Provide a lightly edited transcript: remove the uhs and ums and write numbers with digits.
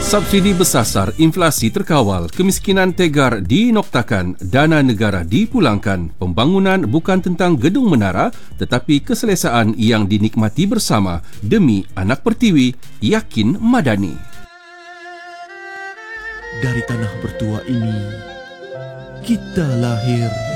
Subsidi bersasar, inflasi terkawal, kemiskinan tegar dinoktakan, dana negara dipulangkan. Pembangunan bukan tentang gedung menara tetapi keselesaan yang dinikmati bersama demi anak pertiwi, yakin Madani. Dari tanah bertua ini, kita lahir